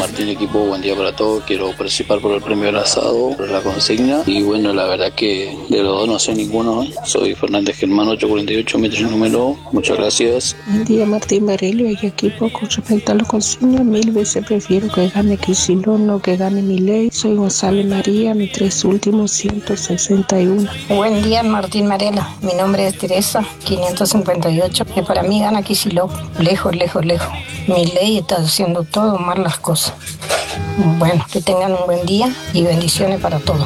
Martín, equipo, buen día para todos. Quiero participar por el premio del asado, por la consigna. Y bueno, la verdad que de los dos no sé ninguno. Soy Fernández Germán, 848, metro número. Muchas gracias. Buen día, Martín Varelo y equipo. Con respecto a la consigna, 1000 veces prefiero que gane Kicillof, no que gane Milei. Soy González María, mis 3 últimos 161. Buen día, Martín Varela. Mi nombre es Teresa, 558. Que para mí gana Kicillof. Lejos, lejos, lejos. Milei está haciendo todo mal las cosas. Bueno, que tengan un buen día y bendiciones para todos.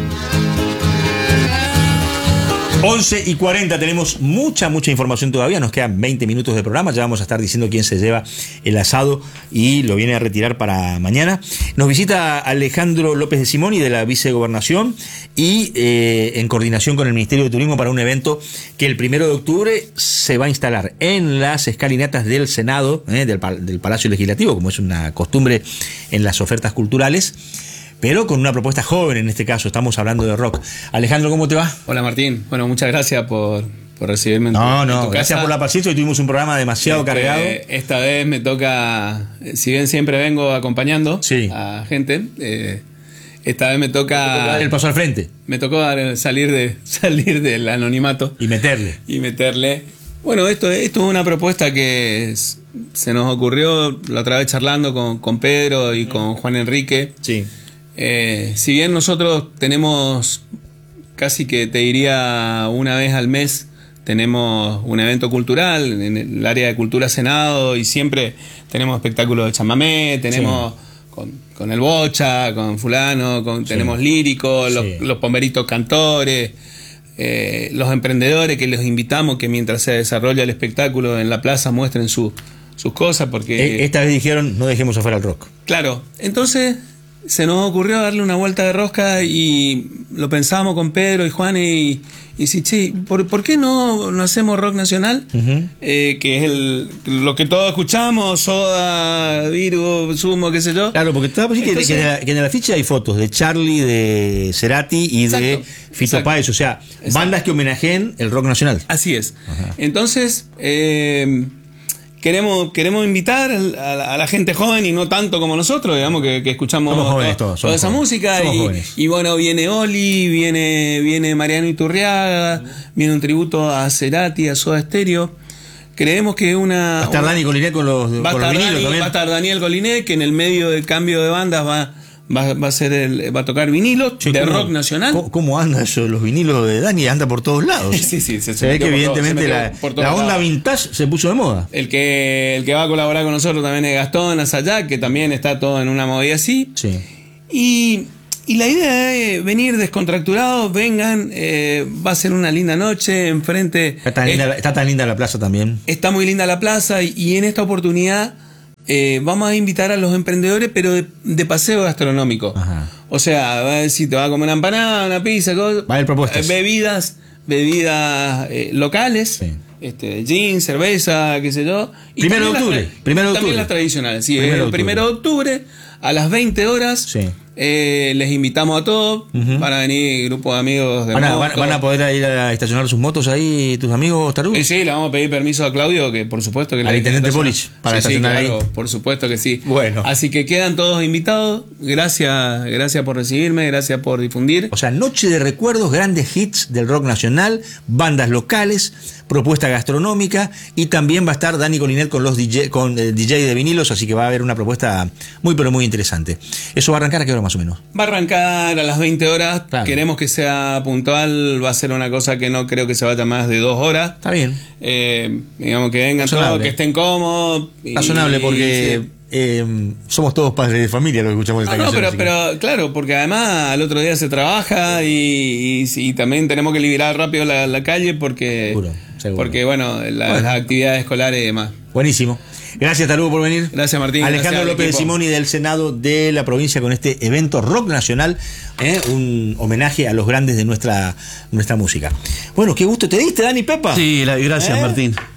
11:40, tenemos mucha información todavía, nos quedan 20 minutos de programa, ya vamos a estar diciendo quién se lleva el asado y lo viene a retirar para mañana. Nos visita Alejandro López de Simoni de la Vicegobernación y en coordinación con el Ministerio de Turismo para un evento que el 1 de octubre se va a instalar en las escalinatas del Senado, del Palacio Legislativo, como es una costumbre en las ofertas culturales, pero con una propuesta joven en este caso, estamos hablando de rock. Alejandro, ¿cómo te va? Hola Martín, bueno, muchas gracias por recibirme en tu gracias casa. Por la paciencia, hoy tuvimos un programa demasiado cargado. Esta vez me toca, si bien siempre vengo acompañando a gente, esta vez me toca... El paso al frente. Me tocó salir del anonimato. Y meterle. Bueno, esto es una propuesta que se nos ocurrió la otra vez charlando con Pedro y con Juan Enrique. Sí. Si bien nosotros tenemos, casi que te diría una vez al mes, tenemos un evento cultural en el área de Cultura Senado y siempre tenemos espectáculos de chamamé, tenemos con el Bocha, con fulano, tenemos líricos, los pomberitos cantores, los emprendedores que los invitamos que mientras se desarrolla el espectáculo en la plaza muestren sus cosas, porque... Esta vez dijeron, no dejemos afuera el rock. Claro, entonces... Se nos ocurrió darle una vuelta de rosca y lo pensamos con Pedro y Juan y sí, che, ¿por qué no hacemos rock nacional? Que es lo que todos escuchamos, Soda, Virgo, Sumo, qué sé yo. Claro, porque estaba que en el afiche hay fotos de Charlie, de Cerati y de Fito Páez, o sea, bandas que homenajeen el rock nacional. Así es. Ajá. Entonces, Queremos invitar a la gente joven y no tanto como nosotros, digamos, que escuchamos toda esa música. Y bueno, viene Oli, viene Mariano Iturriaga, viene un tributo a Cerati, a Soda Stereo. Creemos que va a estar Dani Coliné con los vinilos también. Va a estar Daniel Coliné, que en el medio del cambio de bandas va a tocar vinilos de rock nacional. ¿Cómo anda eso? Los vinilos de Dani anda por todos lados. Sí, se ve que evidentemente la onda vintage se puso de moda. El que va a colaborar con nosotros también es Gastón Azayac, que también está todo en una movida así. Sí. Y la idea es venir descontracturados, vengan, va a ser una linda noche, enfrente... Está tan linda la plaza también. Está muy linda la plaza y en esta oportunidad... vamos a invitar a los emprendedores, pero de paseo gastronómico. Ajá. O sea, si te va a comer una empanada, una pizza, cosas, va a haber propuestas. Bebidas locales, gin, cerveza, qué sé yo. Y 1 de octubre. También las tradicionales. Sí, el 1 de octubre a las 20 horas. Sí. Les invitamos a todos. Van a venir grupos de amigos de ¿Van a poder ir a estacionar sus motos ahí, tus amigos tarugas? Sí, le vamos a pedir permiso a Claudio, que por supuesto que al intendente Polich para estacionar ahí. Por supuesto que sí. Bueno. Así que quedan todos invitados. Gracias por recibirme, gracias por difundir. O sea, noche de recuerdos, grandes hits del rock nacional, bandas locales, propuesta gastronómica y también va a estar Dani Colinet con los DJ de vinilos, así que va a haber una propuesta muy pero muy interesante. Eso va a arrancar a qué hora más o menos. Va a arrancar a las 20 horas. Claro. Queremos que sea puntual. Va a ser una cosa que no creo que se vaya más de 2 horas. Está bien. Digamos que vengan todos, que estén cómodos. Razonable, porque somos todos padres de familia los que escuchamos esta canción. Pero claro, porque además al otro día se trabaja y también tenemos que liberar rápido la calle porque, seguro. Porque bueno, las actividades escolares y demás. Buenísimo. Gracias, Talugo, por venir. Gracias, Martín. Alejandro López de Simoni del Senado de la provincia con este evento rock nacional, un homenaje a los grandes de nuestra música. Bueno, qué gusto te diste, Dani Pepa. Sí, gracias, Martín.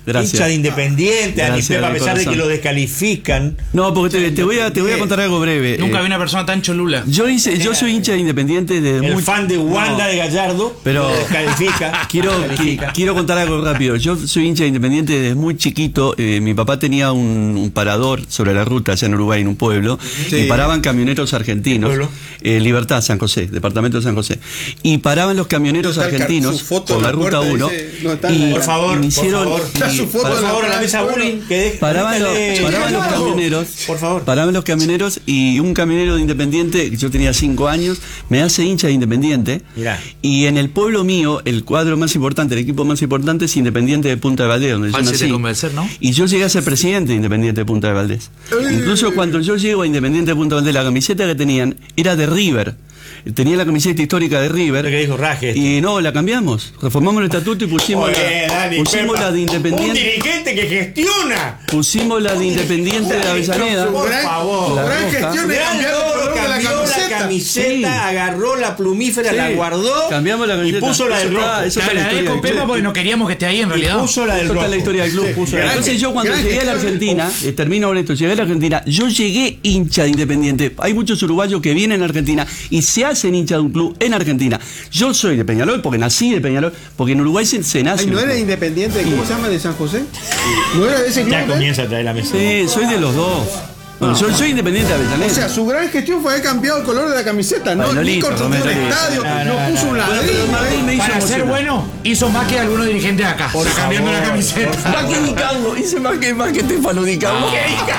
Gracias. Hincha de Independiente, Dani Gracias, Pepa, a de pesar de corazón. que lo descalifican. No, porque te voy a contar algo breve. Nunca vi una persona tan cholula. Yo soy hincha de Independiente desde El muy... fan de Wanda No, de Gallardo pero lo descalifica. quiero contar algo rápido. Yo soy hincha de Independiente desde muy chiquito. Mi papá tenía un parador sobre la ruta allá en Uruguay, en un pueblo, y paraban camioneros argentinos. ¿Pueblo? Libertad, San José, departamento de San José. Y paraban los camioneros argentinos por la ruta 1. Por favor, por favor, a la mesa bullying. Paraban los camioneros. Por favor. Paraban los camioneros y un camionero de Independiente, yo tenía 5 años, me hace hincha de Independiente. Mirá. Y en el pueblo mío, el cuadro más importante, el equipo más importante es Independiente de Punta de Valdés, donde yo nací. convencer, ¿no? Y yo llegué a ser presidente de Independiente de Punta de Valdés. Incluso cuando yo llego a Independiente de Punta de Valdés, la camiseta que tenían era de River. Tenía la camiseta histórica de River. Lo que dijo Raje. Y no, la cambiamos. Reformamos el estatuto y pusimos la de Independiente. Un dirigente que gestiona. Pusimos la de Independiente de Avellaneda. Por favor. Gran gestión de cambiar el color de la camiseta. Sí. Agarró la plumífera, Sí. la guardó. Cambiamos la Y camiseta. puso la del rojo. Eso está La en la agradezco, historia del Pepa, club. porque no queríamos que esté ahí en realidad. Puso la del Eso rojo. está en la historia del club. Puso la del Entonces yo cuando gran llegué a la gestión. Argentina, termino con esto, llegué a la Argentina, yo llegué hincha de Independiente. Hay muchos uruguayos que vienen a Argentina y se hacen hincha de un club en Argentina. Yo soy de Peñarol porque nací de Peñarol, porque en Uruguay se nace. Ay, ¿no era Independiente? ¿Cómo se llama? ¿De San José? ¿No era de ese club? Ya comienza a traer la mesa. Sí, soy de los dos. Bueno, soy Independiente de Avellaneda. O sea, su gran gestión fue haber cambiado el color de la camiseta, ¿no? Bueno, Ni listo, construyó un Romero, estadio, no puso un Bueno, pero ladrillo. Martín me hizo Para ser emocionar. bueno, hizo más que algunos dirigentes de acá. Cambiando la camiseta. Más que Di Carlo, hice más que Stefano Di Carlo.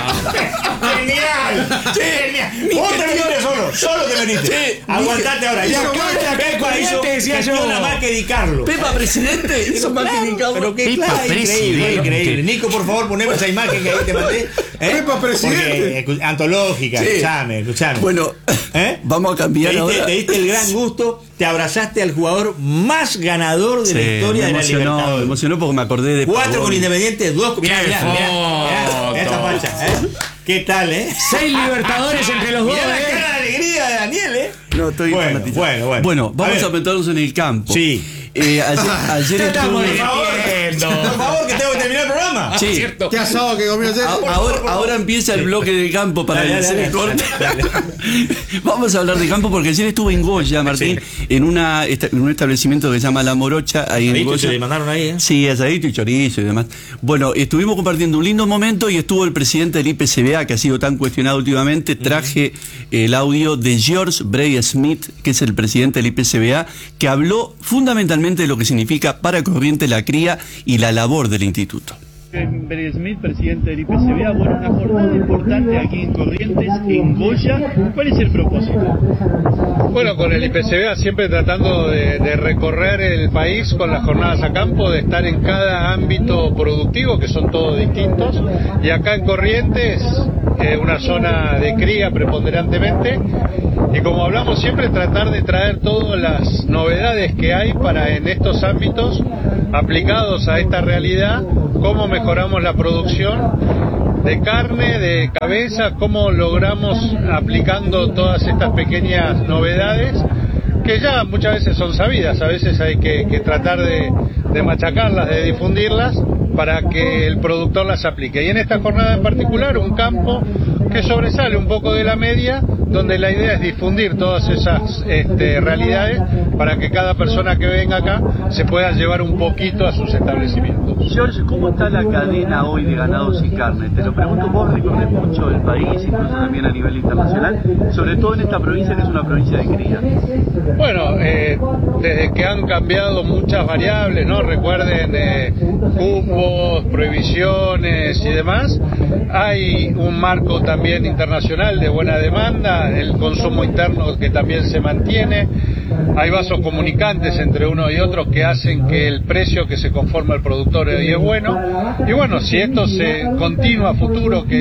¡Genial! ¡Genial! Vos te viniste solo te viniste. Aguantate ahora. Ya, Pepa hizo gestiona más que Di Carlo. Pepa presidente hizo más que Di Carlo. Pero qué Pepa claro, presidente. increíble. Nico, por favor, ponemos esa imagen que ahí te mandé. Pepa presidente. Porque, antológica, Sí. escuchame. Bueno, vamos a cambiar ahora. Te diste el gran gusto, te abrazaste al jugador más ganador de la historia de la me Libertadores. emocionó porque me acordé de 4 Pavón. con Independiente, 2 con... Mirá, Mirá, esta facha, ¿Qué tal, 6 Libertadores entre los dos, Mirá la cara de alegría de Daniel, No, estoy fanatizado. Bueno, vamos a meternos en el campo. Sí. Ayer Estamos estuve... Por favor, que tengo que terminar el programa. Sí. ¿Qué asado que comió ayer? Ahora empieza el bloque del campo para Dale, hacer el dale, corte. Vamos a hablar de campo porque ayer estuve en Goya, Martín, en un establecimiento que se llama La Morocha, ahí en Goya. Se mandaron ahí, Sí, asadito y chorizo y demás. Bueno, estuvimos compartiendo un lindo momento y estuvo el presidente del IPCBA, que ha sido tan cuestionado últimamente. Traje el audio de George Bray Smith, que es el presidente del IPCBA, que habló fundamentalmente de lo que significa para Corrientes la cría y la labor del instituto. Bray Smith, presidente del IPCBA. Bueno, una jornada importante aquí en Corrientes, en Goya. ¿Cuál es el propósito? Bueno, con el IPCBA siempre tratando de recorrer el país con las jornadas a campo, de estar en cada ámbito productivo, que son todos distintos, y acá en Corrientes, una zona de cría preponderantemente, y como hablamos siempre, tratar de traer todas las novedades que hay para en estos ámbitos aplicados a esta realidad, cómo mejoramos la producción de carne, de cabeza, cómo logramos aplicando todas estas pequeñas novedades que ya muchas veces son sabidas, a veces hay que tratar de machacarlas, de difundirlas para que el productor las aplique. Y en esta jornada en particular, un campo que sobresale un poco de la media, donde la idea es difundir todas esas realidades para que cada persona que venga acá se pueda llevar un poquito a sus establecimientos. George, ¿cómo está la cadena hoy de ganados y carne? Te lo pregunto, vos recorres mucho el país, incluso también a nivel internacional, sobre todo en esta provincia que es una provincia de cría. Bueno, desde que han cambiado muchas variables, ¿no? Recuerden cupos, prohibiciones y demás, hay un marco también internacional de buena demanda, el consumo interno que también se mantiene, hay vasos comunicantes entre uno y otro que hacen que el precio que se conforma el productor hoy es bueno, y bueno, si esto se continúa a futuro, que es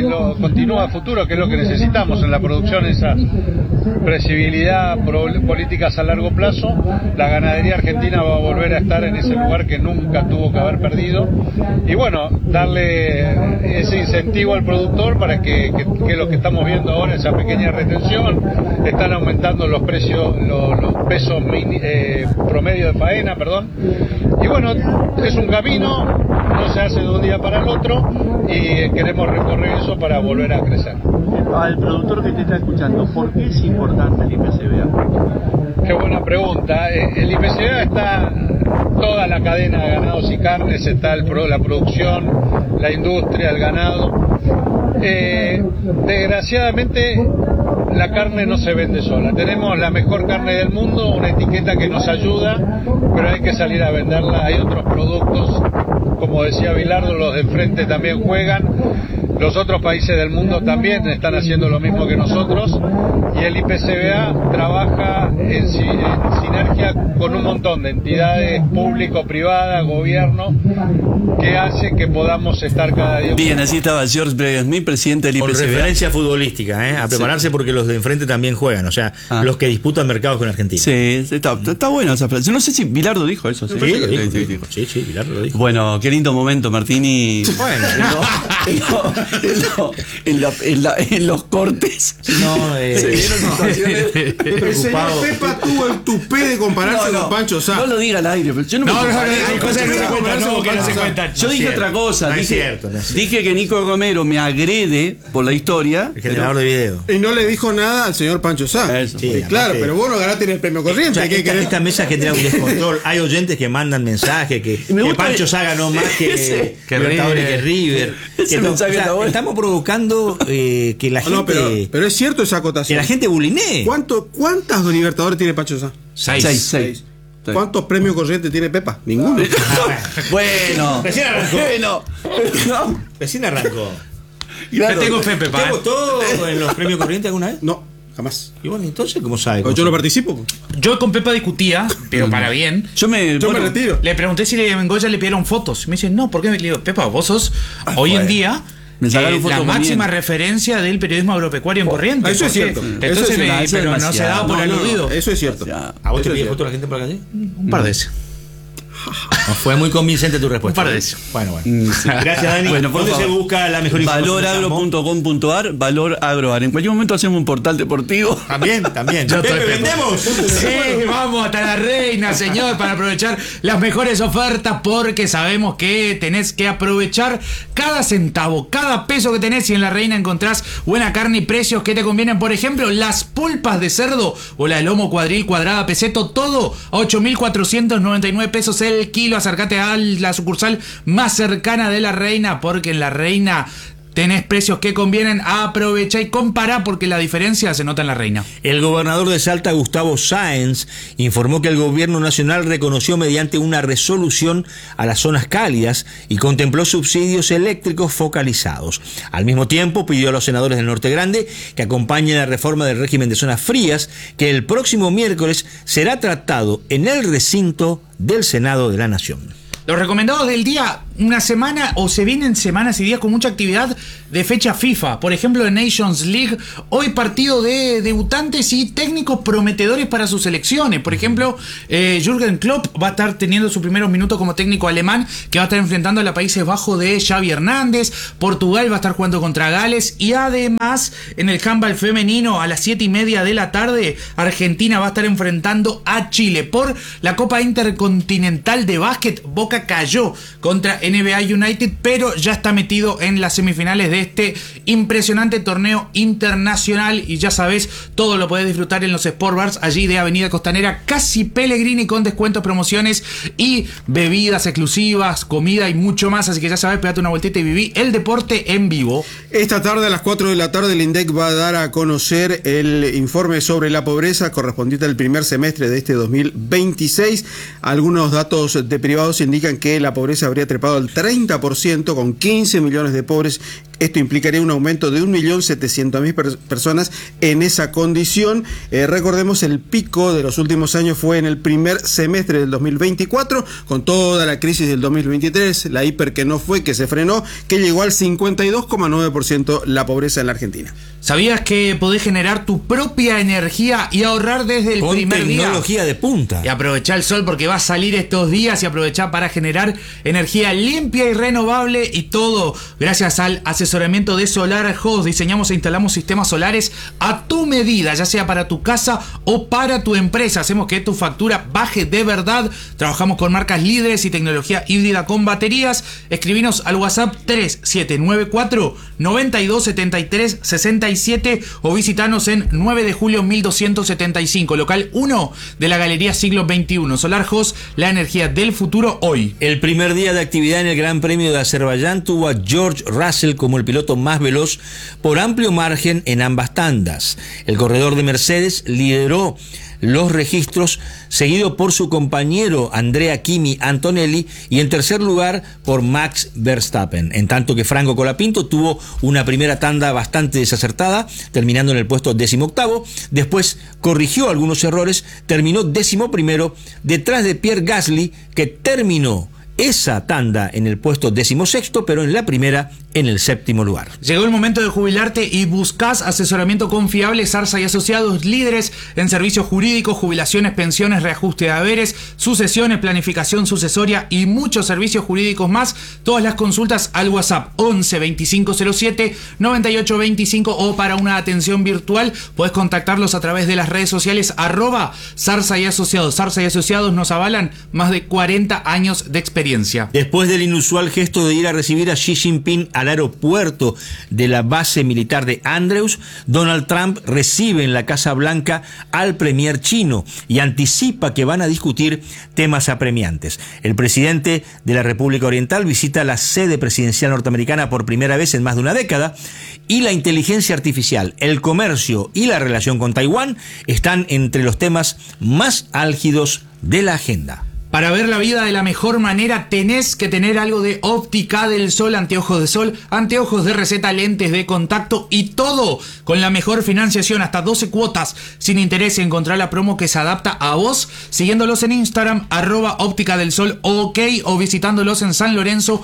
lo que necesitamos en la producción, esa previsibilidad, políticas a largo plazo, la ganadería argentina va a volver a estar en ese lugar que nunca tuvo que haber perdido, y bueno, darle ese incentivo al productor para que lo que estamos viendo ahora, esa pequeña retención, están aumentando los precios pesos promedio de faena, perdón. Y bueno, es un camino, no se hace de un día para el otro y queremos recorrer eso para volver a crecer. Al productor que te está escuchando, ¿por qué es importante el IPCBA? Qué buena pregunta. El IPCBA está toda la cadena de ganados y carnes, está la producción, la industria, el ganado. Desgraciadamente la carne no se vende sola. Tenemos la mejor carne del mundo, una etiqueta que nos ayuda, pero hay que salir a venderla. Hay otros productos, como decía Bilardo, los de enfrente también juegan. Los otros países del mundo también están haciendo lo mismo que nosotros y el IPCBA trabaja en sinergia con un montón de entidades público-privadas, gobierno, que hace que podamos estar cada día. Bien, así estaba George Bray Smith, presidente del IPCBA. Con referencia futbolística, a prepararse porque los de enfrente también juegan, o sea, los que disputan mercados con Argentina. Sí, está bueno esa frase. Yo no sé si Bilardo dijo eso. Sí, Bilardo lo dijo. Bueno, qué lindo momento, Martini. Bueno, en los cortes. No, se vieron situaciones. El señor Pepa tuvo el tupé de compararse con Pancho Sá. No lo diga al aire. Pero yo no hay cosas que no se cuentan. Yo dije otra cosa. Dije que Nico Romero me agrede por la historia. El generador de video. Y no le dijo nada al señor Pancho Sá. Sí, claro, pero vos no ganaste el premio corriente. O sea, esta mesa genera un descontrol. Hay oyentes que mandan mensajes que Pancho Sá ganó más que River. Estamos provocando que la gente. No, pero es cierto esa acotación. Que la gente bulinee. ¿Cuántas Libertadores tiene Pancho Sá? 6. ¿Cuántos premios corrientes tiene Pepa? Ninguno. Bueno. Recién arrancó. Claro. Tengo fe, Pepa. ¿Te votó en los premios corrientes alguna vez? No, jamás. Y bueno, entonces, ¿cómo sabe? Yo no participo. Yo con Pepa discutía, pero para bien. Yo me retiro. Le pregunté si en Goya le pidieron fotos. Me dice, no, ¿por qué? Le digo, Pepa, vos sos hoy en día la máxima referencia del periodismo agropecuario en Corrientes. Eso es cierto. Entonces, pero no se daba por aludido. Eso es cierto. ¿A vos te pide foto la gente por la calle? Un par de veces. No fue muy convincente tu respuesta. Un par de veces. Bueno. Gracias, Dani. Bueno, ¿Dónde se busca la mejor información? Valoragro.com.ar, Valor Agroar. En cualquier momento hacemos un portal deportivo. También. ¿Vendemos? Sí, vamos hasta la Reina, señor, para aprovechar las mejores ofertas, porque sabemos que tenés que aprovechar cada centavo, cada peso que tenés, y en la Reina encontrás buena carne y precios que te convienen. Por ejemplo, las pulpas de cerdo o la de lomo cuadril, cuadrada, peseto, todo a 8.499 pesos el kilo. Acércate a la sucursal más cercana de la Reina, porque en la Reina tenés precios que convienen. Aprovecha y compará, porque la diferencia se nota en la Reina. El gobernador de Salta, Gustavo Sáenz, informó que el gobierno nacional reconoció mediante una resolución a las zonas cálidas y contempló subsidios eléctricos focalizados. Al mismo tiempo, pidió a los senadores del Norte Grande que acompañen la reforma del régimen de zonas frías, que el próximo miércoles será tratado en el recinto del Senado de la Nación. Los recomendados del día, una semana, o se vienen semanas y días con mucha actividad de fecha FIFA. Por ejemplo, en Nations League, hoy partido de debutantes y técnicos prometedores para sus selecciones. Por ejemplo, Jürgen Klopp va a estar teniendo sus primeros minutos como técnico alemán, que va a estar enfrentando a los Países Bajos de Xavi Hernández. Portugal va a estar jugando contra Gales. Y además, en el handball femenino, a las 7:30 de la tarde, Argentina va a estar enfrentando a Chile. Por la Copa Intercontinental de Básquet, Boca cayó contra NBA United, pero ya está metido en las semifinales de este impresionante torneo internacional. Y ya sabes, todo lo podés disfrutar en los Sport Bars, allí de Avenida Costanera, casi Pellegrini, con descuentos, promociones y bebidas exclusivas, comida y mucho más. Así que ya sabes, pegate una vueltita y viví el deporte en vivo. Esta tarde a las 4 de la tarde el INDEC va a dar a conocer el informe sobre la pobreza correspondiente al primer semestre de este 2026. Algunos datos de privados indican que la pobreza habría trepado al 30%, con 15 millones de pobres. Esto implicaría un aumento de 1.700.000 personas en esa condición. Recordemos, el pico de los últimos años fue en el primer semestre del 2024, con toda la crisis del 2023, la hiper que no fue, que se frenó, que llegó al 52,9% la pobreza en la Argentina. ¿Sabías que podés generar tu propia energía y ahorrar desde el primer día? Tecnología de punta. Y aprovechar el sol, porque va a salir estos días, y aprovechar para generar energía limpia y renovable, y todo gracias al asesoramiento asesoramiento de Solar Host. Diseñamos e instalamos sistemas solares a tu medida, ya sea para tu casa o para tu empresa. Hacemos que tu factura baje de verdad. Trabajamos con marcas líderes y tecnología híbrida con baterías. Escribinos al WhatsApp 3794 9273 67 o visitanos en 9 de julio 1275, local 1 de la Galería Siglo XXI. Solar Host, la energía del futuro hoy. El primer día de actividad en el Gran Premio de Azerbaiyán tuvo a George Russell como el piloto más veloz por amplio margen en ambas tandas. El corredor de Mercedes lideró los registros, seguido por su compañero Andrea Kimi Antonelli y en tercer lugar por Max Verstappen, en tanto que Franco Colapinto tuvo una primera tanda bastante desacertada, terminando en el puesto 18º, después corrigió algunos errores, terminó 11º, detrás de Pierre Gasly, que terminó esa tanda en el puesto 16º, pero en la primera en el 7º lugar. Llegó el momento de jubilarte y buscas asesoramiento confiable. Zarza y Asociados, líderes en servicios jurídicos, jubilaciones, pensiones, reajuste de haberes, sucesiones, planificación sucesoria y muchos servicios jurídicos más. Todas las consultas al WhatsApp 11 2507 9825 o para una atención virtual puedes contactarlos a través de las redes sociales @Zarza y Asociados. Zarza y Asociados nos avalan más de 40 años de experiencia. Después del inusual gesto de ir a recibir a Xi Jinping al aeropuerto de la base militar de Andrews, Donald Trump recibe en la Casa Blanca al premier chino y anticipa que van a discutir temas apremiantes. El presidente de la República Oriental visita la sede presidencial norteamericana por primera vez en más de una década y la inteligencia artificial, el comercio y la relación con Taiwán están entre los temas más álgidos de la agenda. Para ver la vida de la mejor manera tenés que tener algo de Óptica del Sol, anteojos de sol, anteojos de receta, lentes de contacto y todo con la mejor financiación, hasta 12 cuotas sin interés. Encontrar la promo que se adapta a vos siguiéndolos en Instagram @Óptica del Sol OK o visitándolos en San Lorenzo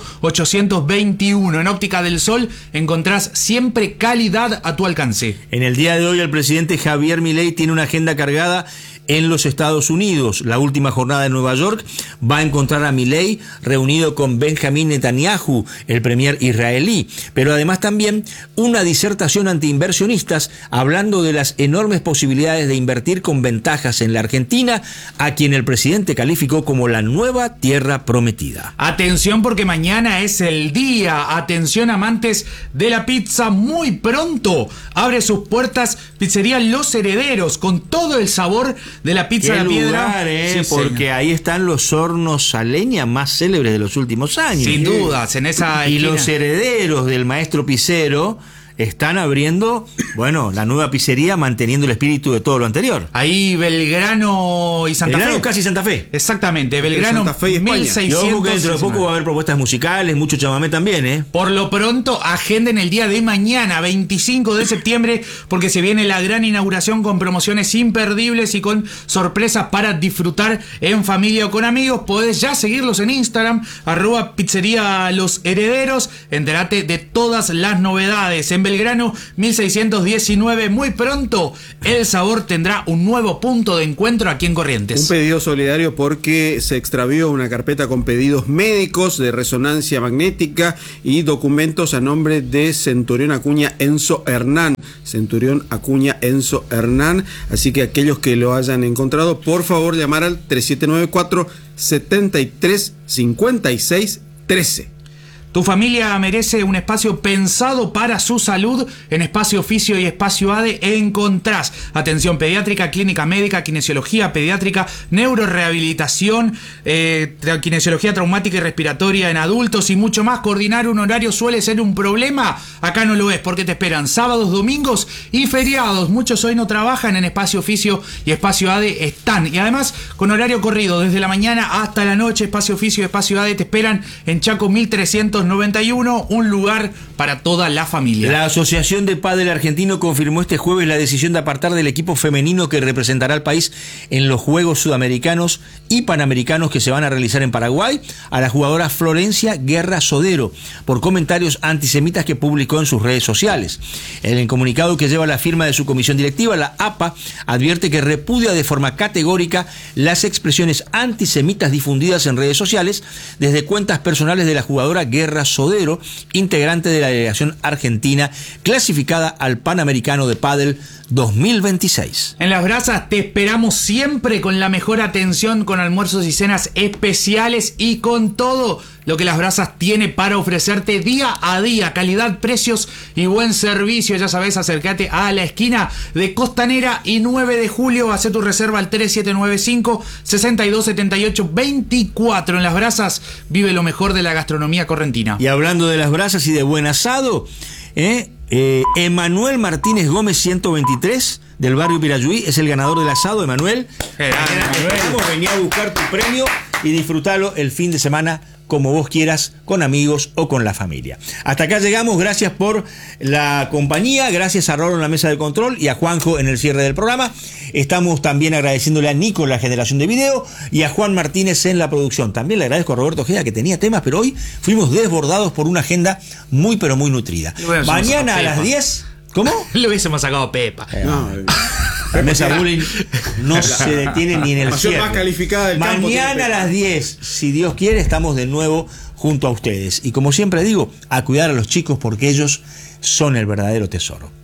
821. En Óptica del Sol encontrás siempre calidad a tu alcance. En el día de hoy el presidente Javier Milei tiene una agenda cargada en los Estados Unidos. La última jornada de Nueva York va a encontrar a Milei reunido con Benjamín Netanyahu, el premier israelí, pero además también una disertación ante inversionistas hablando de las enormes posibilidades de invertir con ventajas en la Argentina, a quien el presidente calificó como la nueva tierra prometida. Atención, porque mañana es el día. Atención, amantes de la pizza, muy pronto abre sus puertas Pizzería Los Herederos, con todo el sabor de la pizza de la piedra. Lugar, sí, porque ahí están los hornos a leña más célebres de los últimos años. Sin dudas, en esa y esquina. Los herederos del maestro pizzero están abriendo, bueno, la nueva pizzería, manteniendo el espíritu de todo lo anterior. Ahí Belgrano y Santa Belgrano, Fe. casi Santa Fe. Exactamente, Belgrano Santa Fe y España. 1600. Yo creo que dentro de poco va a haber propuestas musicales, mucho chamamé también, ¿eh? Por lo pronto, agenden el día de mañana, 25 de septiembre, porque se viene la gran inauguración con promociones imperdibles y con sorpresas para disfrutar en familia o con amigos. Podés ya seguirlos en Instagram, @Pizzería Los Herederos. Entérate de todas las novedades. En Belgrano 1619, muy pronto el sabor tendrá un nuevo punto de encuentro aquí en Corrientes. Un pedido solidario porque se extravió una carpeta con pedidos médicos de resonancia magnética y documentos a nombre de Centurión Acuña Enzo Hernán. Centurión Acuña Enzo Hernán. Así que aquellos que lo hayan encontrado, por favor llamar al 3794 73 56 13. Tu familia merece un espacio pensado para su salud. En Espacio Oficio y Espacio ADE encontrás atención pediátrica, clínica médica, kinesiología pediátrica, neurorehabilitación, kinesiología traumática y respiratoria en adultos y mucho más. Coordinar un horario suele ser un problema. Acá no lo es, porque te esperan sábados, domingos y feriados. Muchos hoy no trabajan. En Espacio Oficio y Espacio ADE están. Y además con horario corrido desde la mañana hasta la noche. Espacio Oficio y Espacio ADE te esperan en Chaco 1391, un lugar para toda la familia. La Asociación de Pádel Argentino confirmó este jueves la decisión de apartar del equipo femenino que representará al país en los Juegos Sudamericanos y Panamericanos que se van a realizar en Paraguay a la jugadora Florencia Guerra Sodero por comentarios antisemitas que publicó en sus redes sociales. En el comunicado que lleva la firma de su comisión directiva, la APA advierte que repudia de forma categórica las expresiones antisemitas difundidas en redes sociales desde cuentas personales de la jugadora Guerra Sierra Sodero, integrante de la delegación argentina clasificada al Panamericano de Pádel 2026. En Las Brasas te esperamos siempre con la mejor atención, con almuerzos y cenas especiales y con todo lo que Las Brasas tiene para ofrecerte día a día, calidad, precios y buen servicio. Ya sabes, acércate a la esquina de Costanera y 9 de julio, hace tu reserva al 3795-6278-24. En Las Brasas vive lo mejor de la gastronomía correntina. Y hablando de Las Brasas y de buen asado, Emanuel Martínez Gómez 123 del barrio Pirayuí es el ganador del asado. Emanuel, venía a buscar tu premio y disfrutalo el fin de semana como vos quieras, con amigos o con la familia. Hasta acá llegamos, gracias por la compañía, gracias a Rolo en la mesa de control y a Juanjo en el cierre del programa. Estamos también agradeciéndole a Nico en la generación de video y a Juan Martínez en la producción. También le agradezco a Roberto Ojeda, que tenía temas, pero hoy fuimos desbordados por una agenda muy pero muy nutrida. Mañana a las 10... ¿Cómo? Lo hubiésemos sacado a Pepa. La mesa bullying no se detiene ni en el cierre. Más calificada del campo. Mañana a las 10, si Dios quiere, estamos de nuevo junto a ustedes. Y como siempre digo, a cuidar a los chicos porque ellos son el verdadero tesoro.